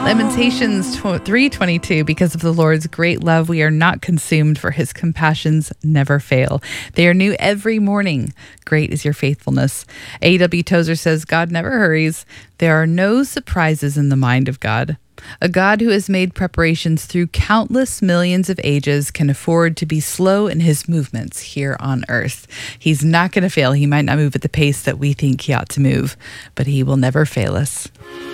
Lamentations 3:22, because of the Lord's great love, we are not consumed, for his compassions never fail. They are new every morning. Great is your faithfulness. A.W. Tozer says, God never hurries. There are no surprises in the mind of God. A God who has made preparations through countless millions of ages can afford to be slow in his movements here on earth. He's not going to fail. He might not move at the pace that we think he ought to move, but he will never fail us.